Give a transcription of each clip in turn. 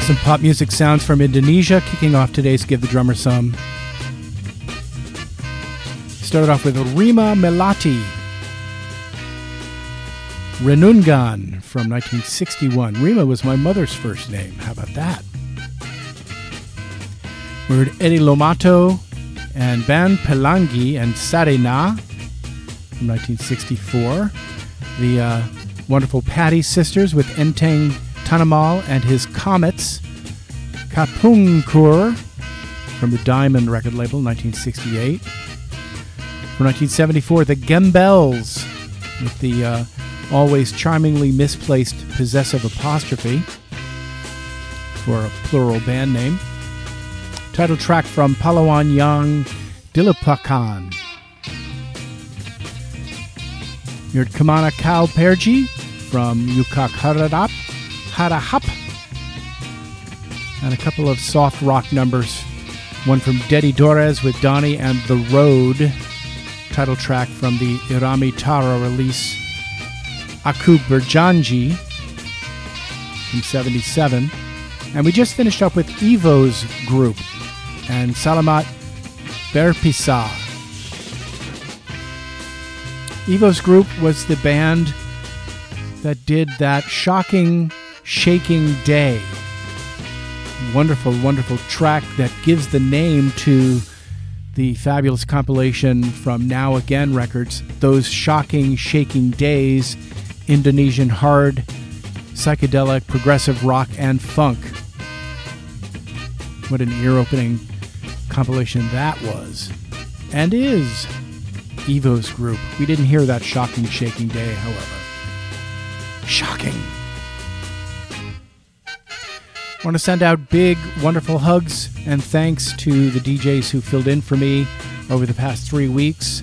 Some pop music sounds from Indonesia, kicking off today's Give the Drummer Some. Started off with Rima Melati, Renungan from 1961. Rima was my mother's first name. How about that? We heard Eddie Lomato and Band Pelangi and Sarena from 1964. The wonderful Patty Sisters with Enteng Tanamal and his Comets. Kapungkur from the Diamond record label, 1968. From 1974, the Gembels with the always charmingly misplaced possessive apostrophe for a plural band name. Title track from Palawan Yang Dilupakan. You heard Kamana Kau Perji from Yukak Harahap. And a couple of soft rock numbers. One from Dedi Torres with Donnie and The Road. Title track from the Irami Tara release Aku Berjanji from 77. And we just finished up with Evo's group and Salamat Berpisah. Evo's group was the band that did that shocking, shaking day. Wonderful, wonderful track that gives the name to the fabulous compilation from Now Again Records, Those Shocking, Shaking Days, Indonesian hard, psychedelic, progressive rock, and funk. What an ear-opening compilation that was. And is. Evo's group. We didn't hear that shocking, shaking day, however. Shocking. I want to send out big, wonderful hugs and thanks to the DJs who filled in for me over the past 3 weeks.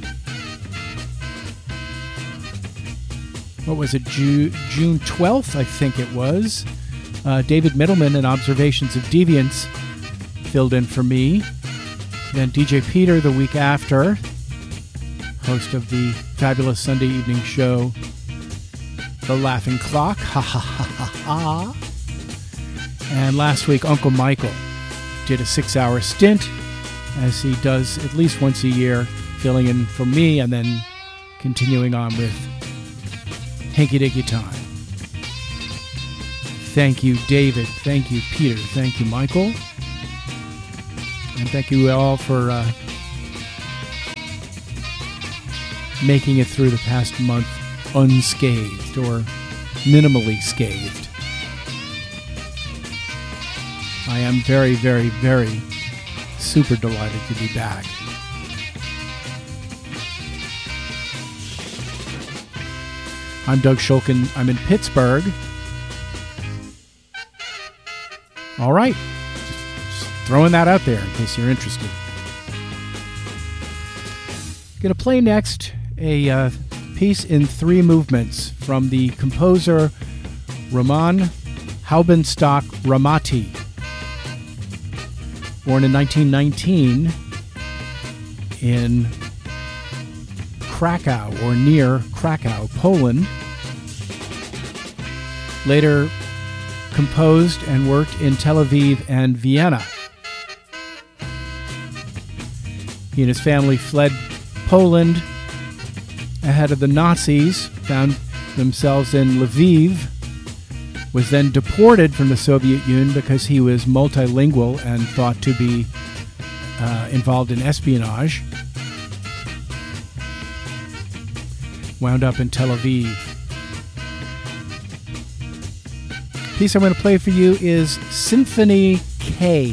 What was it, June 12th, I think it was. David Middleman and Observations of Deviance filled in for me. Then DJ Peter the week after, host of the fabulous Sunday evening show, The Laughing Clock. Ha ha ha ha ha. And last week, Uncle Michael did a 6-hour stint, as he does at least once a year, filling in for me and then continuing on with Hanky Dinky Time. Thank you, David. Thank you, Peter. Thank you, Michael. And thank you all for making it through the past month unscathed or minimally scathed. I am very, very, very super delighted to be back. I'm Doug Shulkin. I'm in Pittsburgh. All right. Just throwing that out there in case you're interested. Going to play next a piece in 3 movements from the composer Roman Haubenstock Ramati. Born in 1919 in Krakow, or near Krakow, Poland. Later composed and worked in Tel Aviv and Vienna. He and his family fled Poland ahead of the Nazis, found themselves in Lviv, was then deported from the Soviet Union because he was multilingual and thought to be involved in espionage. Wound up in Tel Aviv. The piece I'm going to play for you is Symphony K,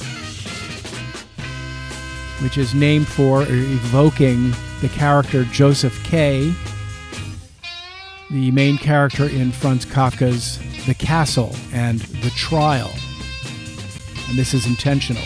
which is named for or evoking the character Joseph K., the main character in Franz Kafka's The Castle and The Trial. And this is intentional.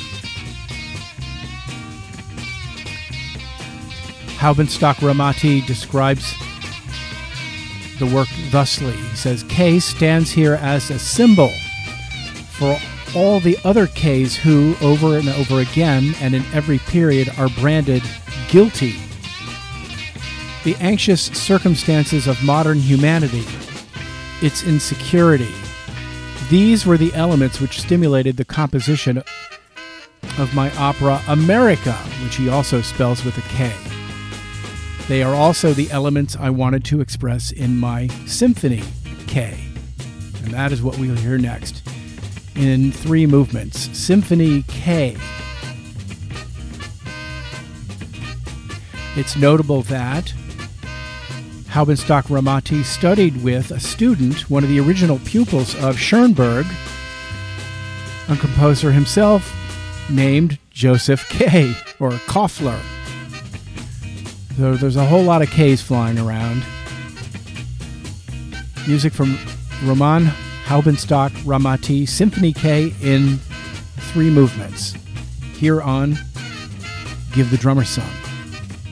Haubenstock Ramati describes the work thusly. He says, K stands here as a symbol for all the other Ks who, over and over again and in every period, are branded guilty. The anxious circumstances of modern humanity, its insecurity, These were the elements which stimulated the composition of my opera America, which he also spells with a K. They are also the elements I wanted to express in my Symphony K. And that is what we'll hear next in 3 movements. Symphony K. It's notable that Haubenstock-Ramati studied with a student, one of the original pupils of Schoenberg, a composer himself named Joseph K. or Koffler. So there's a whole lot of K's flying around. Music from Roman Haubenstock-Ramati, Symphony K in 3 movements. Here on Give the Drummer Some.